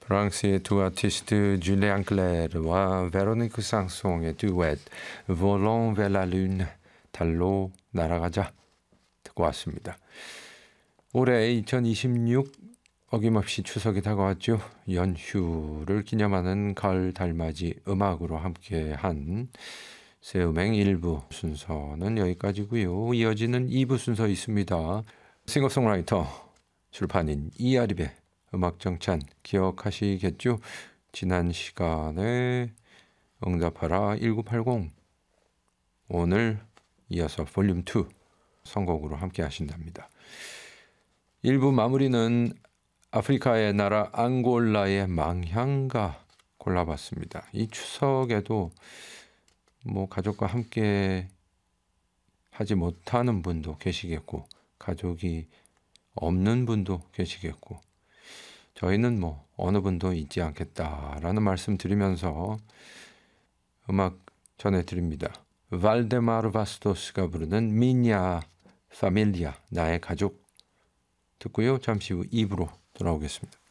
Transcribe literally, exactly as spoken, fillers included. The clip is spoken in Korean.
프랑스의 두 아티스트 줄리안 클레르와 베로니크 상송의 듀엣 Volons vers la lune, 달로 날아가자 듣고 왔습니다. 올해 이천이십육 어김없이 추석이 다가왔죠. 연휴를 기념하는 가을 달맞이 음악으로 함께한 새음행 일 부 순서는 여기까지고요. 이어지는 이 부 순서 있습니다. 싱어송라이터 출판인 이아립의 음악정찬 기억하시겠죠? 지난 시간에 응답하라 천구백팔십 오늘 이어서 볼륨 이 선곡으로 함께 하신답니다. 일 부 마무리는 아프리카의 나라 앙골라의 망향가 골라봤습니다. 이 추석에도 뭐 가족과 함께 하지 못하는 분도 계시겠고 가족이 없는 분도 계시겠고 저희는 뭐 어느 분도 있지 않겠다라는 말씀 드리면서 음악 전해드립니다. 발데마르 바스토스가 부르는 미냐 파밀리아 나의 가족 듣고요. 잠시 후 이 부로 돌아오겠습니다.